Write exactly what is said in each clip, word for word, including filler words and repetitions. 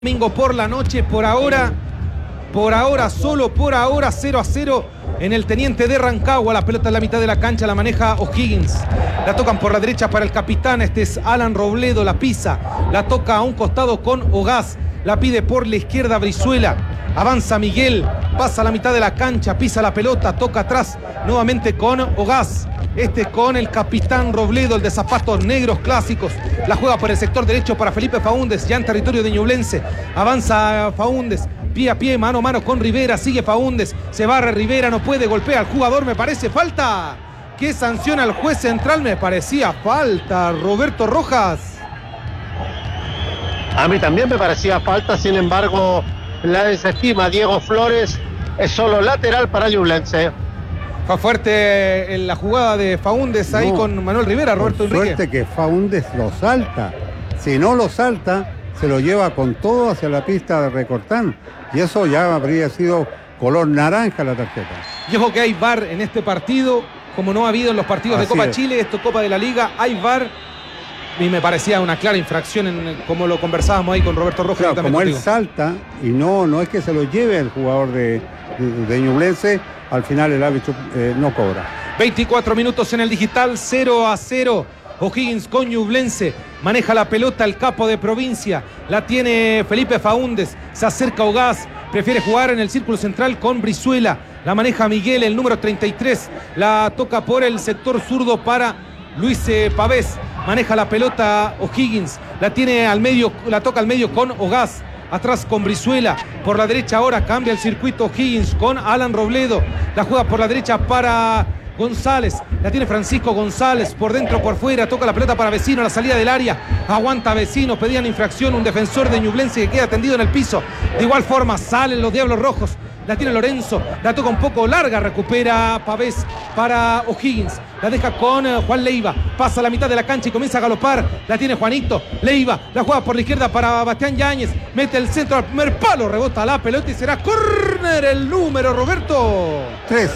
Domingo por la noche, por ahora, por ahora, solo por ahora, cero a cero en el Teniente de Rancagua. La pelota en la mitad de la cancha la maneja O'Higgins. La tocan por la derecha para el capitán, este es Alan Robledo, la pisa. La toca a un costado con Ogaz. La pide por la izquierda Brizuela. Avanza Miguel, pasa a la mitad de la cancha, pisa la pelota, toca atrás nuevamente con Ogaz. Este con el capitán Robledo, el de zapatos negros clásicos. La juega por el sector derecho para Felipe Faúndez, ya en territorio de Ñublense. Avanza Faúndez, pie a pie, mano a mano con Rivera. Sigue Faúndez, se barre Rivera, no puede, golpea al jugador, me parece falta. ¿Qué sanciona el juez central? Me parecía falta, Roberto Rojas. A mí también me parecía falta, sin embargo, la desestima Diego Flores. Es solo lateral para Ñublense. Fue fuerte en la jugada de Faúndez ahí no, con Manuel Rivera, Roberto Enrique. Suerte que Faúndez lo salta. Si no lo salta, se lo lleva con todo hacia la pista de Recortán. Y eso ya habría sido color naranja la tarjeta. Y ojo que hay V A R en este partido, como no ha habido en los partidos Así de Copa es. Chile, esto Copa de la Liga, hay V A R. Y me parecía una clara infracción, en, como lo conversábamos ahí con Roberto Rojas. Claro, como contigo. Él salta, y no, no es que se lo lleve el jugador de, de, de Ñublense, al final el árbitro eh, no cobra. veinticuatro minutos en el digital, cero a cero. O'Higgins con Ñublense. Maneja la pelota el capo de provincia. La tiene Felipe Faúndez. Se acerca Ogaz. Prefiere jugar en el círculo central con Brizuela. La maneja Miguel, el número treinta y tres. La toca por el sector zurdo para Luis eh, Pavés. Maneja la pelota O'Higgins. La tiene al medio, la toca al medio con Ogaz. Atrás con Brizuela, por la derecha ahora cambia el circuito O'Higgins con Alan Robledo, la juega por la derecha para González, la tiene Francisco González, por dentro, por fuera, toca la pelota para Vecino, la salida del área, aguanta Vecino, pedían infracción, un defensor de Ñublense que queda tendido en el piso, de igual forma salen los Diablos Rojos, la tiene Lorenzo, la toca un poco larga, recupera Pavés para O'Higgins, la deja con uh, Juan Leiva, pasa a la mitad de la cancha y comienza a galopar, la tiene Juanito, Leiva, la juega por la izquierda para Bastián Yáñez, mete el centro al primer palo, rebota la pelota y será córner el número, Roberto. Tres.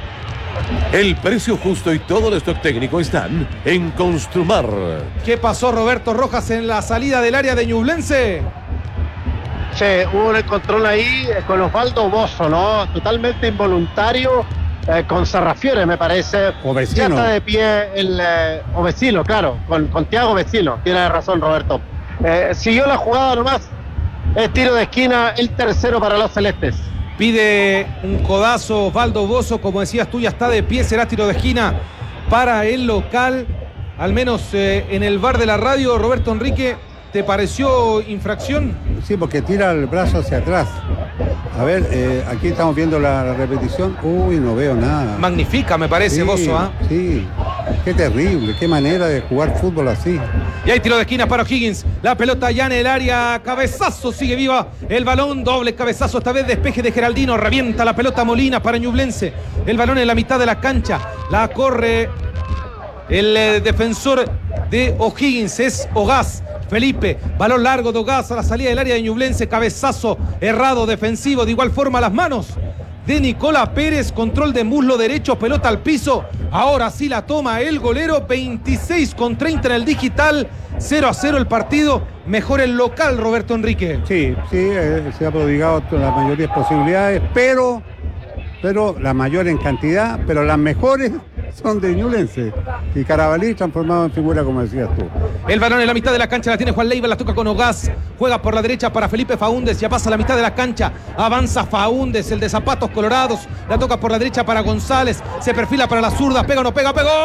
El precio justo y todo el stock técnico están en Construmar. ¿Qué pasó, Roberto Rojas, en la salida del área de Ñublense? Sí, hubo un control ahí con Osvaldo Bozo, ¿no? Totalmente involuntario, eh, con Sarrafiore, me parece. O Vecino. Ya está de pie el eh, o Vecino, claro, con, con Thiago Vecino. Tiene razón, Roberto. Eh, siguió la jugada nomás. Es tiro de esquina, el tercero para los celestes. Pide un codazo Osvaldo Bozo, como decías tú, ya está de pie, será tiro de esquina para el local. Al menos eh, en el bar de la radio, Roberto Enrique, ¿te pareció infracción? Sí, porque tira el brazo hacia atrás. A ver, eh, aquí estamos viendo la, la repetición. Uy, no veo nada. Magnífica, me parece, sí, Bozo, ¿ah? ¿eh? Sí, qué terrible, qué manera de jugar fútbol así. Y hay tiro de esquina para O'Higgins. La pelota ya en el área, cabezazo, sigue viva el balón, doble cabezazo, esta vez despeje de Geraldino, revienta la pelota Molina para Ñublense. El balón en la mitad de la cancha, la corre el eh, defensor de O'Higgins, es Ogaz. Felipe, balón largo de Ogaz a la salida del área de Ñublense, cabezazo errado defensivo, de igual forma las manos de Nicola Pérez, control de muslo derecho, pelota al piso, ahora sí la toma el golero, veintiséis con treinta en el digital, cero a cero el partido, mejor el local, Roberto Enrique. Sí, sí, eh, se ha prodigado las mayores posibilidades, pero, pero la mayor en cantidad, pero las mejores son de Ñublense y Carabalí transformado en figura, como decías tú. El balón en la mitad de la cancha la tiene Juan Leiva, la toca con Ogaz, juega por la derecha para Felipe Faúndez, ya pasa a la mitad de la cancha, avanza Faúndez, el de zapatos colorados, la toca por la derecha para González, se perfila para la zurda, pega o no pega, pegó.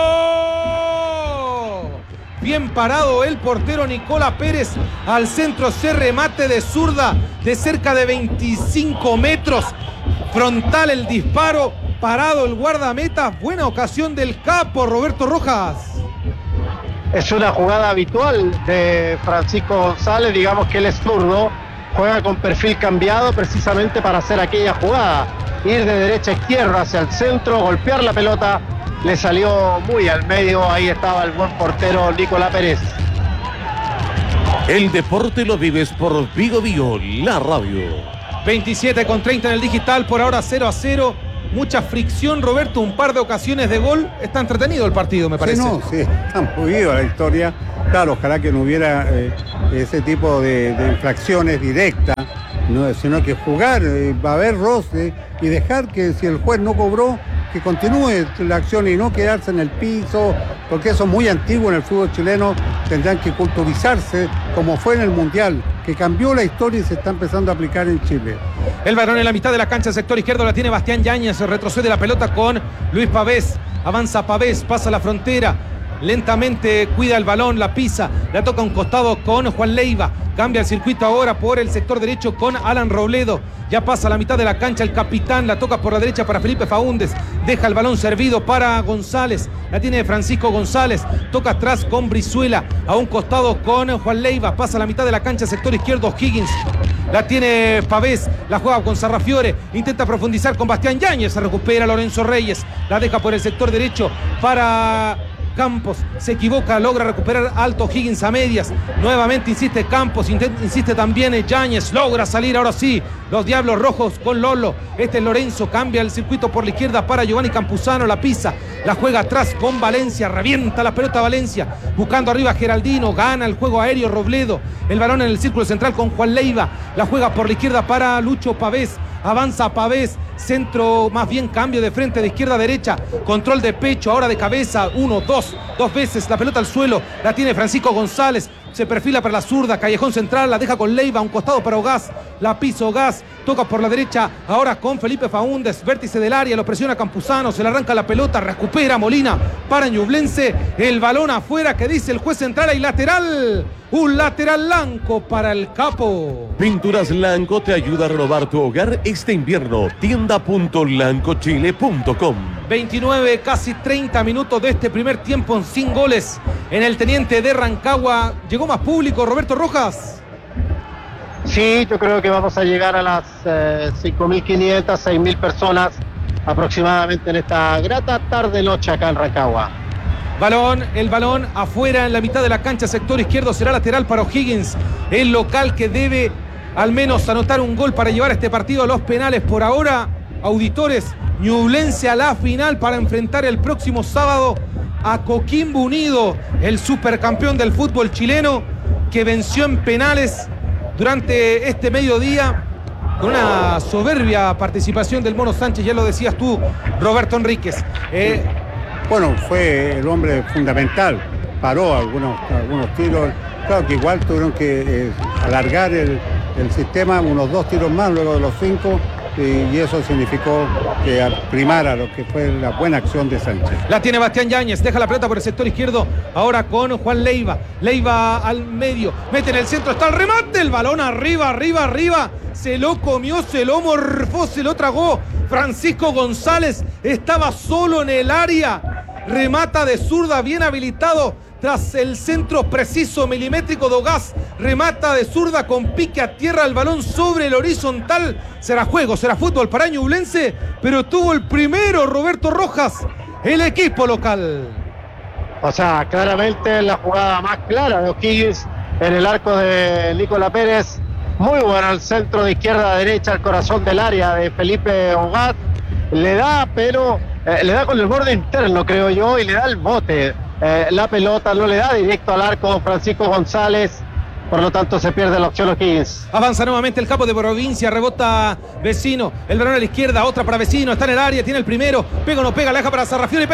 Bien parado el portero Nicola Pérez, al centro se remate de zurda de cerca de veinticinco metros, frontal el disparo, parado el guardameta, buena ocasión del capo Roberto Rojas. Es una jugada habitual de Francisco González, digamos que él es zurdo, juega con perfil cambiado precisamente para hacer aquella jugada, ir de derecha a izquierda hacia el centro, golpear la pelota, le salió muy al medio, ahí estaba el buen portero Nicolás Pérez. El deporte lo vives por Vigo Vigo, la radio. veintisiete con treinta en el digital, por ahora cero a cero. Mucha fricción, Roberto, un par de ocasiones de gol. Está entretenido el partido, me parece. Sí, no, sí, está movido la historia. Claro, ojalá que no hubiera eh, ese tipo de, de infracciones directas, no, sino que jugar, eh, va a haber roce y dejar que si el juez no cobró, que continúe la acción y no quedarse en el piso, porque eso es muy antiguo en el fútbol chileno. Tendrán que culturizarse como fue en el Mundial, que cambió la historia y se está empezando a aplicar en Chile. El balón en la mitad de la cancha, sector izquierdo, la tiene Bastián Yáñez, retrocede la pelota con Luis Pavés, avanza Pavés, pasa la frontera, lentamente cuida el balón, la pisa, la toca a un costado con Juan Leiva, cambia el circuito ahora por el sector derecho con Alan Robledo, ya pasa la mitad de la cancha el capitán, la toca por la derecha para Felipe Faúndez, deja el balón servido para González, la tiene Francisco González, toca atrás con Brizuela, a un costado con Juan Leiva, pasa la mitad de la cancha, sector izquierdo Higgins, la tiene Pavés, la juega con Sarrafiore, intenta profundizar con Bastián Yáñez, se recupera Lorenzo Reyes, la deja por el sector derecho para Campos, se equivoca, logra recuperar alto Higgins a medias, nuevamente insiste Campos, insiste también Yáñez, logra salir ahora sí, los Diablos Rojos con Lolo, este es Lorenzo, cambia el circuito por la izquierda para Giovanni Campuzano, la pisa, la juega atrás con Valencia, revienta la pelota Valencia, buscando arriba a Geraldino, gana el juego aéreo Robledo, el balón en el círculo central con Juan Leiva, la juega por la izquierda para Lucho Pavés, avanza Pavés, centro, más bien cambio de frente de izquierda a derecha, control de pecho, ahora de cabeza, uno, dos, dos veces, la pelota al suelo, la tiene Francisco González, se perfila para la zurda, callejón central, la deja con Leiva, un costado para Ogás, la piso Ogás, toca por la derecha, ahora con Felipe Faúndez, vértice del área, lo presiona Campuzano, se le arranca la pelota, recupera Molina para Ñublense, el balón afuera que dice el juez central, hay lateral, un lateral Lanco para el Capo. Pinturas Lanco te ayuda a renovar tu hogar este invierno. tienda punto lanco chile punto com. veintinueve, casi treinta minutos de este primer tiempo sin goles en el Teniente de Rancagua. ¿Llegó más público, Roberto Rojas? Sí, yo creo que vamos a llegar a las eh, cinco mil quinientas, seis mil personas aproximadamente en esta grata tarde-noche acá en Rancagua. Balón, el balón afuera en la mitad de la cancha, sector izquierdo, será lateral para O'Higgins, el local que debe al menos anotar un gol para llevar este partido a los penales. Por ahora, auditores, Ñublense a la final para enfrentar el próximo sábado a Coquimbo Unido, el supercampeón del fútbol chileno que venció en penales durante este mediodía con una soberbia participación del Mono Sánchez, ya lo decías tú, Roberto Enríquez. Eh, Bueno, fue el hombre fundamental, paró algunos, algunos tiros, claro que igual tuvieron que eh, alargar el, el sistema, unos dos tiros más luego de los cinco, y, y eso significó que primara lo que fue la buena acción de Sánchez. La tiene Bastián Yáñez, deja la pelota por el sector izquierdo, ahora con Juan Leiva, Leiva al medio, mete en el centro, está el remate, el balón arriba, arriba, arriba, se lo comió, se lo morfó, se lo tragó, Francisco González estaba solo en el área, remata de zurda, bien habilitado, tras el centro preciso milimétrico de Ogás, remata de zurda con pique a tierra, el balón sobre el horizontal, será juego, será fútbol para Ñublense, pero tuvo el primero Roberto Rojas, el equipo local. O sea, claramente la jugada más clara de O'Higgins en el arco de Nicolás Pérez. Muy bueno el centro de izquierda a derecha, al corazón del área de Felipe Ogás. Le da, pero eh, le da con el borde interno, creo yo, y le da el bote. Eh, la pelota no le da directo al arco Francisco González. Por lo tanto, se pierde la opción O'Higgins. Avanza nuevamente el Capo de Provincia, rebota Vecino. El balón a la izquierda, otra para Vecino. Está en el área, tiene el primero. Pega o no pega, la deja para Sarrafiore.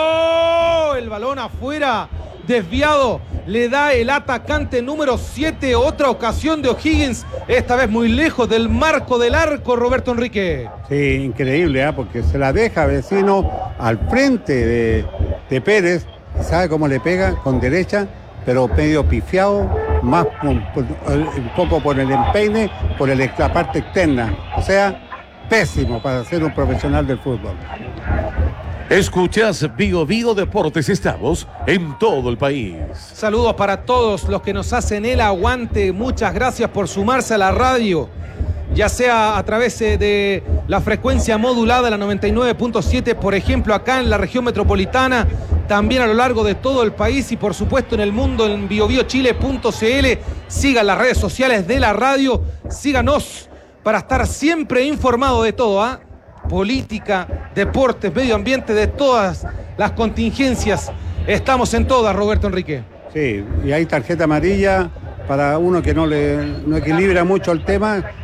Pegó. El balón afuera. Desviado, le da el atacante número siete, otra ocasión de O'Higgins, esta vez muy lejos del marco del arco, Roberto Enrique. Sí, increíble, ¿eh? Porque se la deja Vecino al frente de, de Pérez, sabe cómo le pega, con derecha, pero medio pifiado, más un, un poco por el empeine, por el, la parte externa, o sea, pésimo para ser un profesional del fútbol. Escuchas Bio Bio Deportes, estamos en todo el país. Saludos para todos los que nos hacen el aguante, muchas gracias por sumarse a la radio, ya sea a través de la frecuencia modulada, la noventa y nueve punto siete, por ejemplo acá en la región metropolitana, también a lo largo de todo el país y por supuesto en el mundo en bio bio chile punto c l. Sigan las redes sociales de la radio, síganos para estar siempre informado de todo, ¿ah? ¿eh? Política, deportes, medio ambiente, de todas las contingencias. Estamos en todas, Roberto Enrique. Sí, y hay tarjeta amarilla para uno que no le no equilibra mucho el tema,